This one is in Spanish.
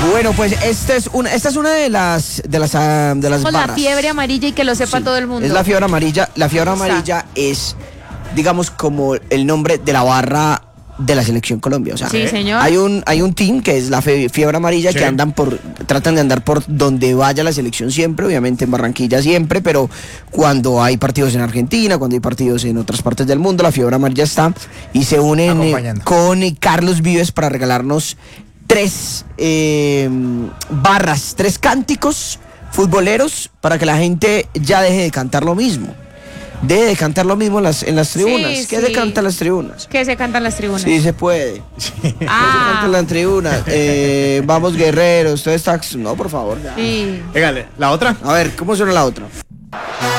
Bueno, pues esta es una de las Con barras. la fiebre amarilla y que lo sepa todo el mundo. Es la fiebre amarilla. La fiebre amarilla es, digamos, como el nombre de la barra de la selección Colombia. O sea, sí, señor. hay un team que es la fiebre amarilla, sí, que tratan de andar por donde vaya la selección siempre, obviamente en Barranquilla siempre, pero cuando hay partidos en Argentina, cuando hay partidos en otras partes del mundo, la fiebre amarilla está y se unen con Carlos Vives para regalarnos 3 barras, 3 cánticos futboleros para que la gente ya deje de cantar lo mismo. Deje de cantar lo mismo en las tribunas. Sí, ¿Qué se canta en las tribunas? ¿Qué se canta en las tribunas? Sí, se puede. ¿Qué se canta en las tribunas? Vamos guerreros, todo está... No, por favor. Ya. Sí. Pégale, ¿la otra? A ver, ¿cómo suena la otra?